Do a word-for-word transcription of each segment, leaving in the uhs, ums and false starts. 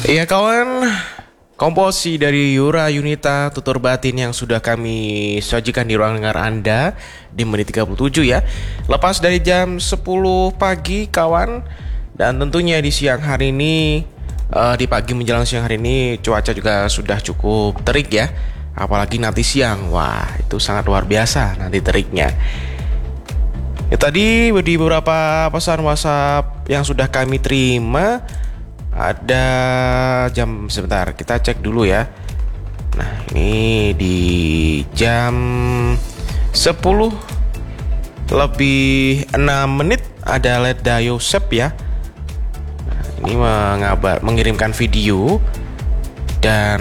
Iya kawan, komposisi dari Yura Yunita Tutur Batin yang sudah kami sajikan di ruang dengar Anda di menit tiga puluh tujuh ya. Lepas dari jam sepuluh pagi kawan. Dan tentunya di siang hari ini, uh, di pagi menjelang siang hari ini cuaca juga sudah cukup terik ya. Apalagi nanti siang, wah itu sangat luar biasa nanti teriknya. Ya, tadi di beberapa pesan WhatsApp yang sudah kami terima ada jam sebentar kita cek dulu ya. Nah ini di jam sepuluh lebih enam menit ada Ledda Yosep ya. Nah, ini mengabar mengirimkan video dan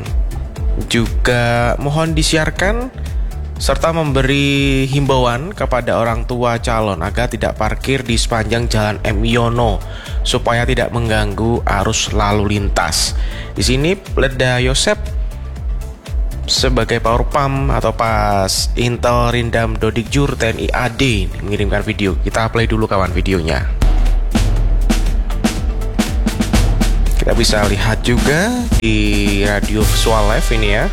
juga mohon disiarkan serta memberi himbauan kepada orang tua calon agar tidak parkir di sepanjang jalan M Yono supaya tidak mengganggu arus lalu lintas. Di sini Ledda Yosep sebagai Power Pam atau Pas Intel Rindam Dodikjur T N I A D mengirimkan video. Kita play dulu kawan videonya. Kita bisa lihat juga di radio visual live ini ya.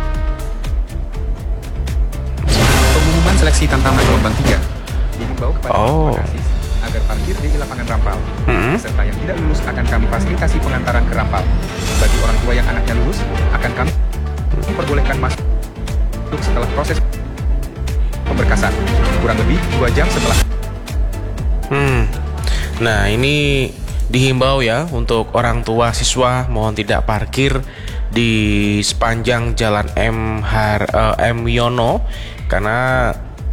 Pengumuman seleksi tamtama gelombang tiga dihimbau kepada Oh. pengasis agar parkir di lapangan Rampal. Hmm. Peserta yang tidak lulus akan kami fasilitasi pengantaran ke Rampal. Bagi orang tua yang anaknya lulus, akan kami memperbolehkan masuk setelah proses pemberkasan. Kurang lebih dua jam setelah. Hmm. Nah, ini dihimbau ya untuk orang tua siswa mohon tidak parkir di sepanjang jalan M Har eh, M Yono karena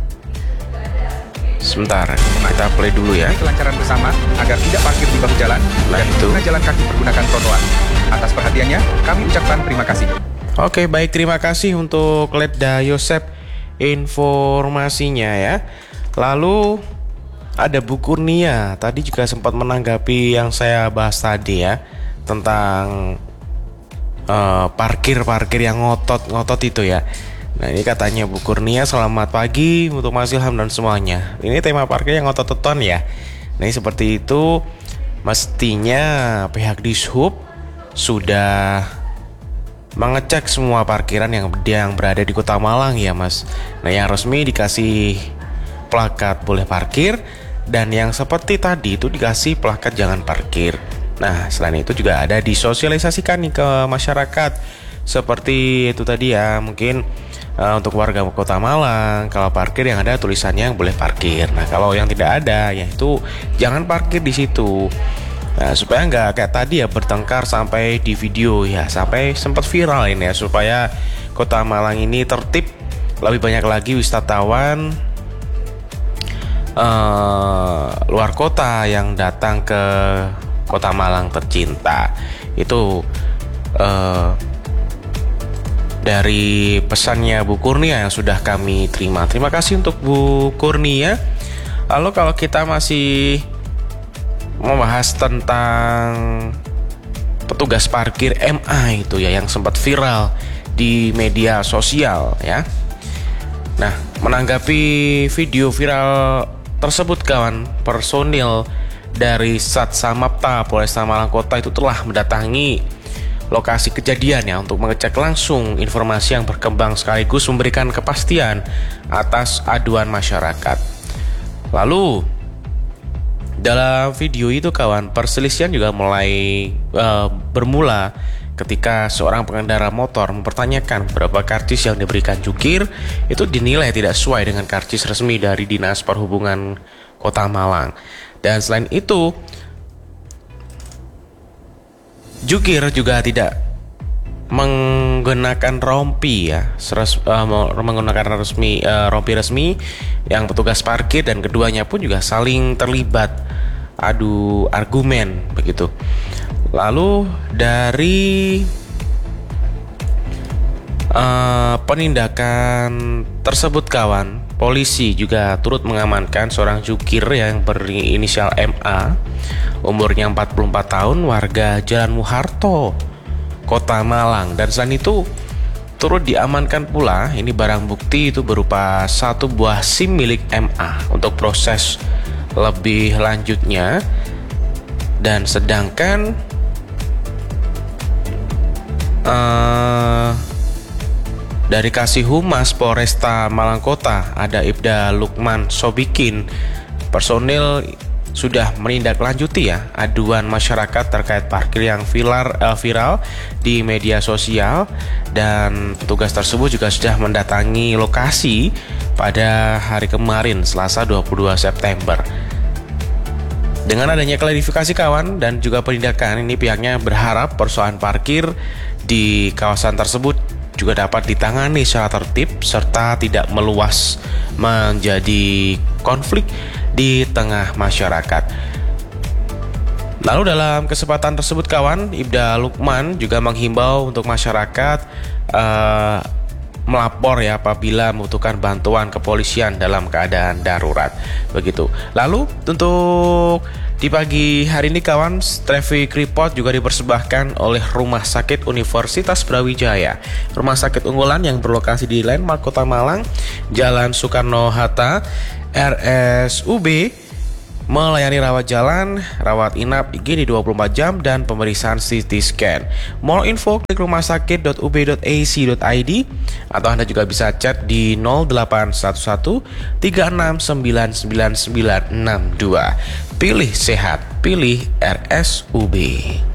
sebentar kita play dulu ya. Ini kelancaran bersama agar tidak parkir di bahu jalan Nah, dan itu. pengguna jalan kaki pergunakan trotoar. Atas perhatiannya, kami ucapkan terima kasih. Oke, baik, terima kasih untuk Ledda Yosep informasinya ya. Lalu ada Bu Kurnia, tadi juga sempat menanggapi yang saya bahas tadi ya tentang uh, parkir-parkir yang ngotot-ngotot itu ya. Nah ini katanya Bu Kurnia, selamat pagi untuk Mas Ilham dan semuanya. Ini tema parkir yang ngotot-ngotot ya. Nah ini seperti itu, mestinya pihak Dishub sudah mengecek semua parkiran yang yang berada di Kota Malang ya Mas. Nah yang resmi dikasih plakat boleh parkir, dan yang seperti tadi itu dikasih plakat jangan parkir. Nah selain itu juga ada disosialisasikan nih ke masyarakat seperti itu tadi ya. Mungkin uh, untuk warga Kota Malang kalau parkir yang ada tulisannya yang boleh parkir. Nah kalau yang tidak ada yaitu jangan parkir di situ. Nah supaya nggak kayak tadi ya bertengkar sampai di video ya, sampai sempat viral ini ya, supaya Kota Malang ini tertib, lebih banyak lagi wisatawan Uh, luar kota yang datang ke Kota Malang tercinta. Itu uh, dari pesannya Bu Kurnia yang sudah kami terima. Terima kasih untuk Bu Kurnia. Lalu kalau kita masih membahas tentang petugas parkir M A itu ya yang sempat viral di media sosial ya. Nah, menanggapi video viral tersebut kawan, personil dari Satsamapta Polresta Malang Kota itu telah mendatangi lokasi kejadian ya untuk mengecek langsung informasi yang berkembang sekaligus memberikan kepastian atas aduan masyarakat. Lalu dalam video itu kawan, perselisihan juga mulai uh, bermula ketika seorang pengendara motor mempertanyakan beberapa karcis yang diberikan jukir itu dinilai tidak sesuai dengan karcis resmi dari Dinas Perhubungan Kota Malang. Dan selain itu, jukir juga tidak menggunakan rompi ya, seres, uh, menggunakan resmi uh, rompi resmi yang petugas parkir, dan keduanya pun juga saling terlibat adu argumen begitu. Lalu dari uh, penindakan tersebut kawan, polisi juga turut mengamankan seorang jukir yang berinisial M A, umurnya empat puluh empat tahun, warga Jalan Muharto, Kota Malang. Dan selain itu turut diamankan pula ini barang bukti itu berupa satu buah SIM milik M A untuk proses lebih lanjutnya. Dan sedangkan uh, dari Kasih Humas Polresta Malang Kota, ada Ibda Lukman Sobikin. Personil sudah menindaklanjuti ya aduan masyarakat terkait parkir yang viral, uh, viral di media sosial, dan petugas tersebut juga sudah mendatangi lokasi pada hari kemarin Selasa dua puluh dua September. Dengan adanya klarifikasi kawan dan juga penindakan ini, pihaknya berharap persoalan parkir di kawasan tersebut juga dapat ditangani secara tertib serta tidak meluas menjadi konflik di tengah masyarakat. Lalu dalam kesempatan tersebut kawan, Ibda Lukman juga menghimbau untuk masyarakat uh, melapor ya apabila membutuhkan bantuan kepolisian dalam keadaan darurat. Begitu. Lalu untuk di pagi hari ini kawan, traffic report juga dipersembahkan oleh Rumah Sakit Universitas Brawijaya. Rumah sakit unggulan yang berlokasi di Landmark Kota Malang, Jalan Soekarno-Hatta, R S U B, melayani rawat jalan, rawat inap I G D dua puluh empat jam, dan pemeriksaan C T scan. More info klik rumahsakit dot u b dot a c dot i d atau Anda juga bisa chat di nol delapan satu satu tiga enam sembilan sembilan sembilan enam dua. Pilih sehat, pilih R S U B.